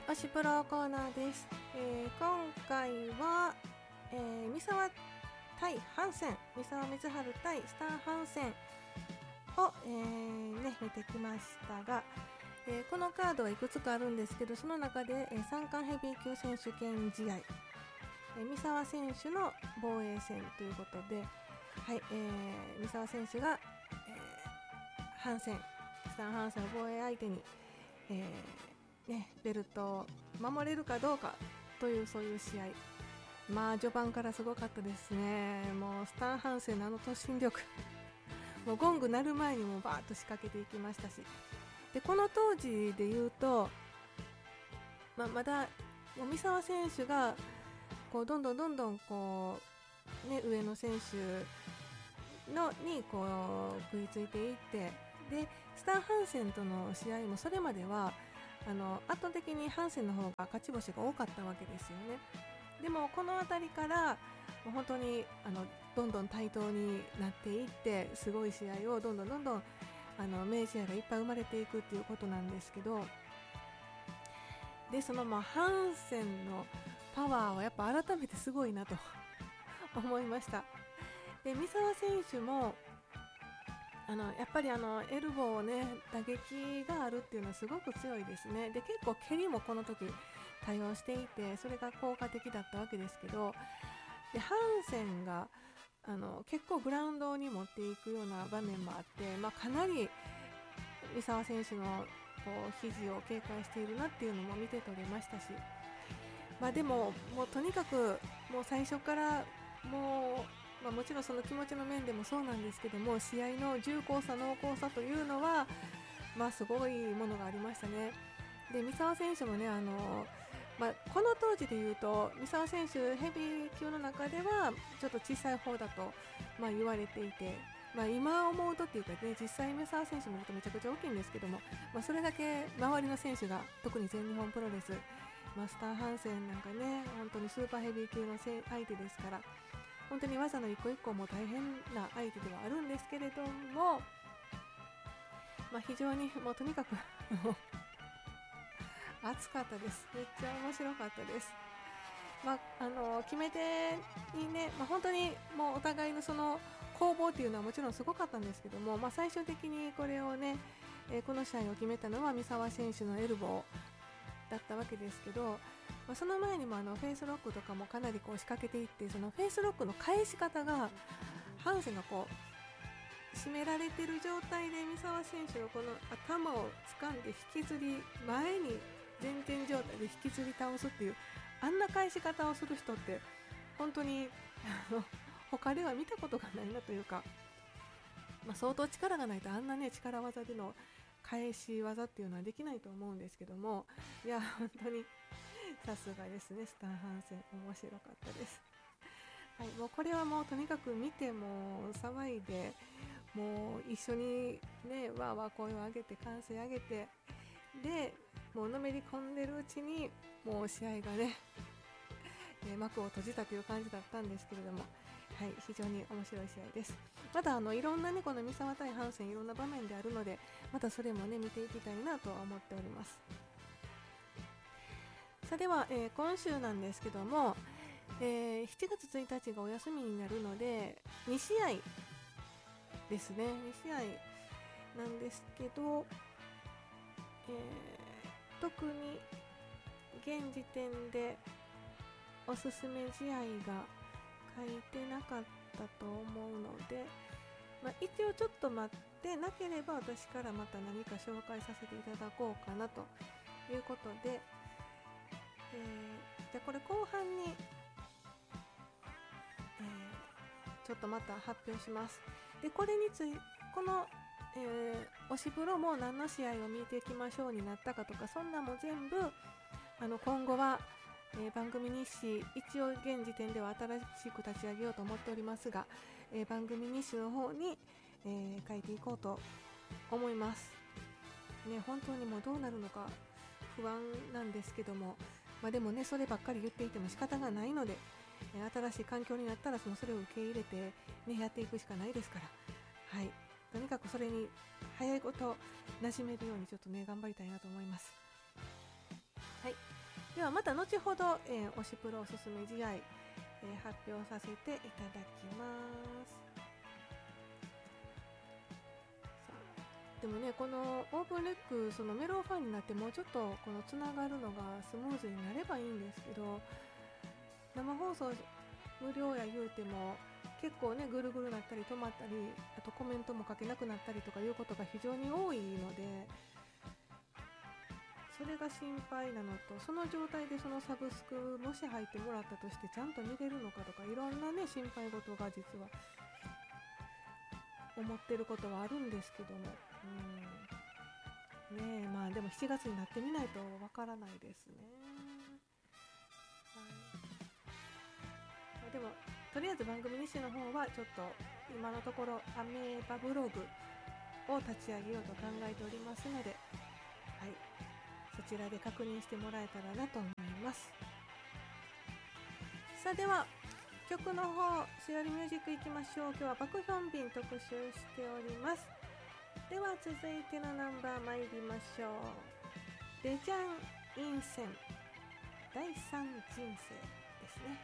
推しプロコーナーです。今回は、三沢対ハンセン、三沢光晴対スターハンセンを、見てきましたが、このカードはいくつかあるんですけど、その中で、三冠ヘビー級選手権試合、三沢選手の防衛戦ということで、はい、三沢選手が、ハンセン、スターハンセンを防衛相手に、ベルトを守れるかどうかというそういう試合、序盤からすごかったですね。もうスタンハンセンの突進力もうゴング鳴る前にもバーッと仕掛けていきましたし、でこの当時で言うと、まだ三沢選手がこうどんどんこう、上の選手にこう食いついていって、でスタンハンセンとの試合もそれまでは圧倒的にハンセンの方が勝ち星が多かったわけですよね。でもこの辺りからもう本当にどんどん対等になっていって、すごい試合をどんどん名試合がいっぱい生まれていくっていうことなんですけど、でそのハンセンのパワーはやっぱ改めてすごいなと思いました。で三沢選手もやっぱりエルボーをね打撃があるっていうのはすごく強いですね。で結構蹴りもこの時対応していて、それが効果的だったわけですけど、でハンセンが結構グラウンドに持っていくような場面もあって、かなり三沢選手のこう肘を警戒しているなっていうのも見て取れましたし、でももうとにかくもう最初からもうもちろんその気持ちの面でもそうなんですけども、試合の重厚さ濃厚さというのはすごいものがありましたね。で三沢選手もねこの当時でいうと三沢選手ヘビー級の中ではちょっと小さい方だと言われていて、今思うとっていうかね、実際三沢選手見るとめちゃくちゃ大きいんですけども、それだけ周りの選手が特に全日本プロレス、スターハンセンなんかね本当にスーパーヘビー級の相手ですから、本当に技の一個一個も大変な相手ではあるんですけれども、非常にもうとにかく熱かったです。めっちゃ面白かったです。決め手にね、本当にもうお互いのその攻防っていうのはもちろんすごかったんですけども、最終的にこれをね、この試合を決めたのは三沢選手のエルボーだったわけですけど、その前にもフェイスロックとかもかなりこう仕掛けていって、そのフェイスロックの返し方がハンセンがこう締められている状態で三沢選手がこの頭を掴んで引きずり前に前転状態で引きずり倒すっていう、あんな返し方をする人って本当に他では見たことがないなというか、相当力がないとあんなね力技での返し技っていうのはできないと思うんですけども、いや本当にさすがですね、スタンハンセン面白かったです。はい、もうこれはもうとにかく見ても騒いで、もう一緒にねわーわー声を上げて歓声上げて、でもうのめり込んでるうちにもう試合がね幕を閉じたという感じだったんですけれども、はい、非常に面白い試合です。またいろんなねこの三沢対ハンセンいろんな場面であるので、またそれもね見ていきたいなとは思っております。さあでは、今週なんですけども、7月1日がお休みになるので2試合ですね、2試合なんですけど、特に現時点でおすすめ試合が書いてなかったと思うので、一応ちょっと待ってなければ私からまた何か紹介させていただこうかなということで、じゃあこれ後半に、ちょっとまた発表します。でこれについこの、推しプロも何の試合を見ていきましょうになったかとか、そんなも全部今後は、番組日誌一応現時点では新しく立ち上げようと思っておりますが、番組日誌の方に、書いていこうと思います、本当にもうどうなるのか不安なんですけども、でもねそればっかり言っていても仕方がないので、新しい環境になったらそれを受け入れて、やっていくしかないですから、はい、とにかくそれに早いこと馴染めるようにちょっとね頑張りたいなと思います。はい、 また後ほど、推しプロおすすめ試合、発表させていただきます。でもね、このオープンレック、そのメロファンになってもうちょっとこのつながるのがスムーズになればいいんですけど、生放送無料や言うても結構ね、ぐるぐるなったり止まったり、あとコメントも書けなくなったりとかいうことが非常に多いので、それが心配なのと、その状態でそのサブスクもし入ってもらったとしてちゃんと見れるのかとか、いろんなね心配事が実は思ってることはあるんですけども、ねえ、まあでも7月になってみないとわからないですね。はい、でもとりあえず番組西の方はちょっと今のところアメーバブログを立ち上げようと考えておりますので、はい、そちらで確認してもらえたらなと思います。さあ、では曲の方、しおりミュージックいきましょう。今日はパクヒョンビン特集しております。では続いてのナンバー参りましょう。レジャン・インセン、第三人生ですね。